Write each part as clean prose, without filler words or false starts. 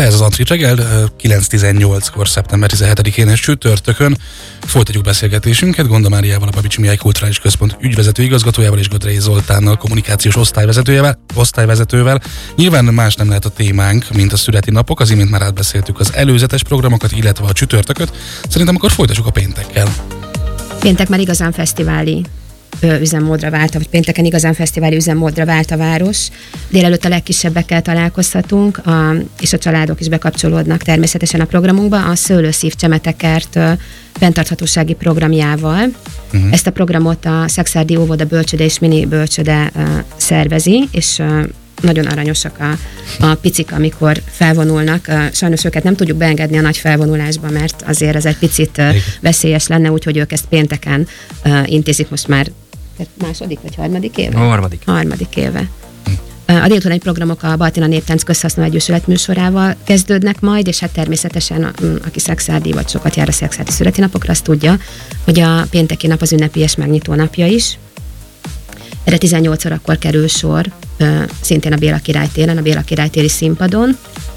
Ez az Antrit reggel 9:18-kor szeptember 17-én és csütörtökön folytatjuk beszélgetésünket Gonda Máriával, a Babicsi Mihály Kulturális Központ ügyvezető igazgatójával és Gödrei Zoltánnal, kommunikációs osztályvezetővel. Nyilván más nem lehet a témánk, mint a születi napok, az imént már átbeszéltük az előzetes programokat, illetve a csütörtököt. Szerintem akkor folytassuk a péntekkel. Péntek már igazán fesztiváli üzemmódra vált, vagy pénteken igazán fesztiváli üzemmódra vált a város. Délelőtt a legkisebbekkel találkozhatunk, és a családok is bekapcsolódnak természetesen a programunkba, a Szőlőszív Csemetekert fenntarthatósági programjával. Ezt a programot a Szekszárdi Óvoda Bölcsöde és Mini Bölcsöde szervezi, és nagyon aranyosak a picik, amikor felvonulnak. Sajnos őket nem tudjuk beengedni a nagy felvonulásba, mert azért ez egy picit veszélyes lenne, úgyhogy ők ezt pénteken intézik most már második vagy harmadik éve? Harmadik éve. A délutáni programok a Baltina Néptánc Közhasznú Egyesület műsorával kezdődnek majd, és hát természetesen aki szekszárdi vagy sokat jár a szekszárdi születi napokra, azt tudja, hogy a pénteki nap az ünnepélyes megnyitó napja is. Erre 18 órakor kerül sor, szintén a Béla Király téren, a Béla Király téri színpadon.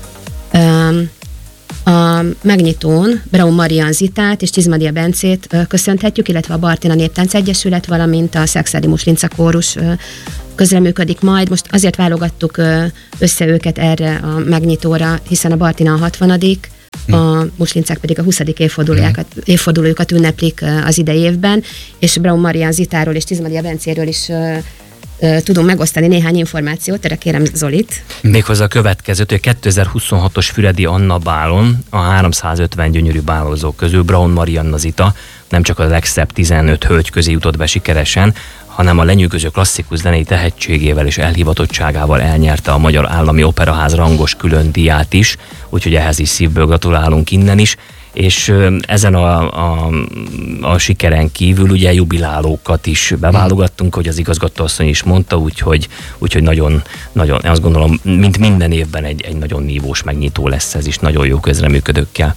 A megnyitón Braun Marian Zitát és Csizmadia Bencét köszönhetjük, illetve a Baltina Néptánc Egyesület, valamint a Szekszárdi Muslinca Kórus közreműködik majd. Most azért válogattuk össze őket erre a megnyitóra, hiszen a Baltina a 60., a muslincák pedig a 20. évfordulójukat ünneplik az idei évben, és Braun Marian Zitáról és Csizmadia Bencéről is tudunk megosztani néhány információt, erre kérem Zolit. Méghozzá a következőt, hogy a 2026-os Füredi Anna bálon a 350 gyönyörű bálozók közül Braun Marianna Zita nem csak a legszebb 15 hölgy közé jutott be sikeresen, hanem a lenyűgöző klasszikus zenei tehetségével és elhivatottságával elnyerte a Magyar Állami Operaház rangos külön díját is, úgyhogy ehhez is szívből gratulálunk innen is. És ezen a sikeren kívül ugye jubilálókat is beválogattunk, hogy az igazgatóasszony is mondta, úgyhogy nagyon, azt gondolom, mint minden évben egy nagyon nívós megnyitó lesz ez is, nagyon jó közreműködőkkel.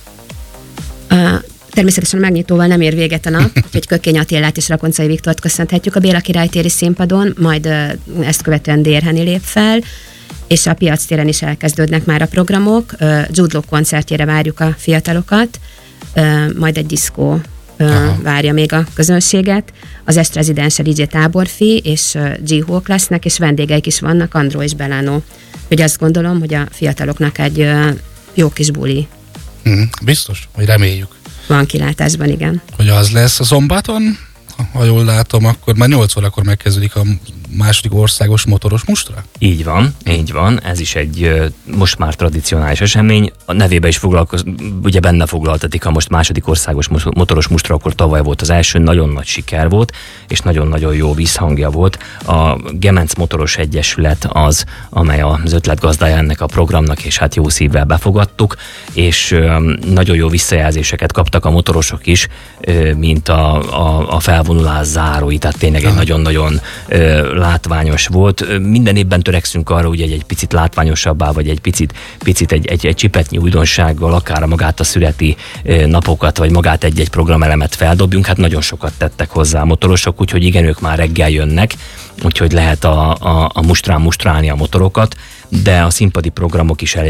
Természetesen a megnyitóval nem ér véget a nap, úgyhogy Kökény Attilát és Rakoncai Viktort köszönhetjük a Béla Király téri színpadon, majd ezt követően Dérheni lép fel, és a Piac téren is elkezdődnek már a programok. Jude Law koncertjére várjuk a fiatalokat, majd egy diszkó várja még a közönséget. Az est rezidense DJ Táborfi és G-Hawk lesznek, és vendégeik is vannak, Andró és Belano. Úgyhogy azt gondolom, hogy a fiataloknak egy jó kis buli. Biztos, vagy reméljük. Van kilátásban, igen. Hogy az lesz a szombaton, ha jól látom, akkor már 8 órakor megkezdődik a második országos motoros mustra? Így van. Ez is egy most már tradicionális esemény. A nevébe is ugye benne foglaltatik a most második országos motoros mustra, akkor tavaly volt az első, nagyon nagy siker volt, és nagyon-nagyon jó visszhangja volt. A Gemenc Motoros Egyesület az, amely az ötletgazdája ennek a programnak, és hát jó szívvel befogadtuk, és nagyon jó visszajelzéseket kaptak a motorosok is, mint a felvonulás zárói, tehát tényleg egy nagyon-nagyon látványos volt. Minden évben törekszünk arra, hogy egy picit látványosabbá, vagy egy picit egy csipetnyi újdonsággal, akár magát a születi napokat, vagy magát egy programelemet feldobjunk. Hát nagyon sokat tettek hozzá a motorosok, úgyhogy igen, ők már reggel jönnek, úgyhogy lehet a mustrán mustrálni a motorokat, de a színpadi programok is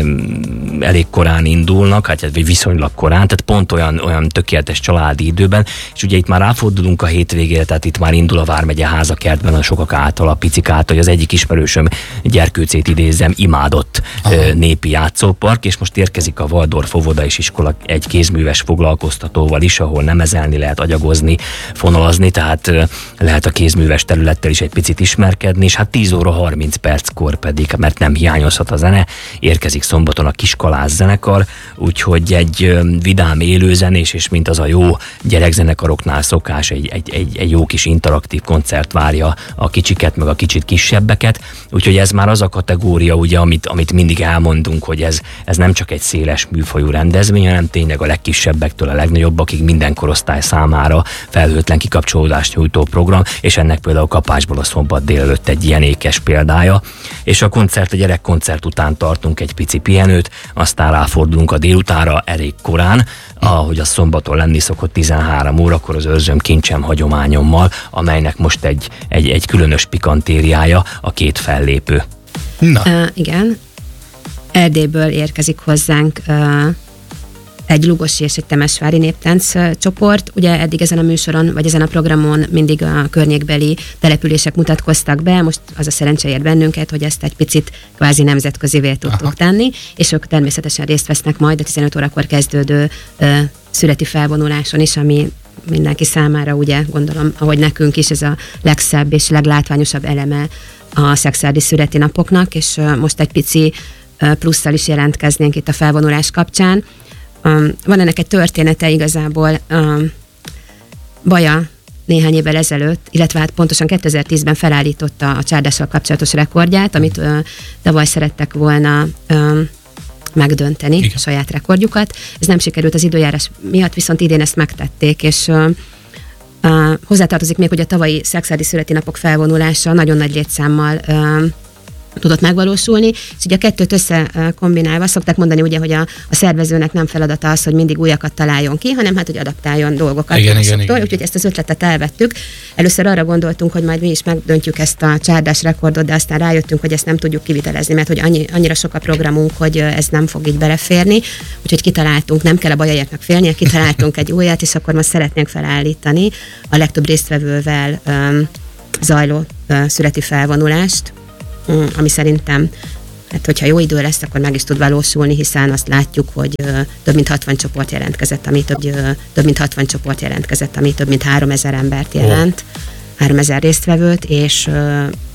elég korán indulnak, hát viszonylag korán, tehát pont olyan tökéletes családi időben, és ugye itt már ráfordulunk a hétvégére, tehát itt már indul a Vármegye Házakertben a sokak által, a picik által, hogy az egyik ismerősöm, Gyerkőcét idézem, imádott népi játszópark, és most érkezik a Waldorf óvoda és iskola egy kézműves foglalkoztatóval is, ahol nemezelni lehet, agyagozni, fonalazni, tehát lehet a kézműves területtel is egy picit ismerkedni, és hát 10 óra 30 perckor pedig, mert nem hiányozhat a zene, érkezik szombaton a Kiskalász zenekar, úgyhogy egy vidám élőzenés, és mint az a jó gyerekzenekaroknál szokás, egy jó kis interaktív koncert várja a kicsiket, meg a kicsit kisebbeket, úgyhogy ez már az a kategória, ugye, amit mindig elmondunk, hogy ez nem csak egy széles műfajú rendezvény, hanem tényleg a legkisebbektől a legnagyobbakig minden korosztály számára felhőtlen kikapcsolódást nyújtó program, és ennek például Kapásból a szombat délelőtt egy ilyen ékes példája, és a gyerekkoncert után tartunk egy pici pihenőt, aztán ráfordulunk a délutánra elég korán, ahogy a szombaton lenni szokott 13 órakor az Őrzöm kincsem hagyományommal, amelynek most egy különös pikantériája a két fellépő. Igen. Erdélyből érkezik hozzánk egy lugosi és egy temesvári néptánc csoport. Ugye eddig ezen a műsoron, vagy ezen a programon mindig a környékbeli települések mutatkoztak be, most az a szerencse ért bennünket, hogy ezt egy picit kvázi nemzetközivé tudtuk tenni, és ők természetesen részt vesznek majd a 15 órakor kezdődő születi felvonuláson is, ami mindenki számára, ugye gondolom, ahogy nekünk is, ez a legszebb és leglátványosabb eleme a szexuális születi napoknak, és most egy pici plusszal is jelentkeznénk itt a felvonulás kapcsán. Van ennek egy története igazából. Baja néhány évvel ezelőtt, illetve hát pontosan 2010-ben felállította a csárdással kapcsolatos rekordját, amit tavaly szerettek volna megdönteni, igen, a saját rekordjukat. Ez nem sikerült az időjárás miatt, viszont idén ezt megtették, és hozzátartozik még, hogy a tavalyi szexuális születi napok felvonulása nagyon nagy létszámmal tudott megvalósulni, és ugye a kettőt összekombinálva szokták mondani, ugye, hogy a szervezőnek nem feladata az, hogy mindig újakat találjon ki, hanem hát, hogy adaptáljon dolgokat. Igen. Úgyhogy ezt az ötletet elvettük. Először arra gondoltunk, hogy majd mi is megdöntjük ezt a csárdás rekordot, de aztán rájöttünk, hogy ezt nem tudjuk kivitelezni, mert hogy annyira sok a programunk, hogy ez nem fog így beleférni. Úgyhogy kitaláltunk, nem kell a bajaiaknak félnie, kitaláltunk egy újat, és akkor most szeretnénk felállítani a legtöbb résztvevővel zajló születi felvonulást, ami szerintem, hát hogyha jó idő lesz, akkor meg is tud valósulni, hiszen azt látjuk, hogy több mint 60 csoport jelentkezett, ami több mint 3000 embert jelent, 3000 résztvevőt, és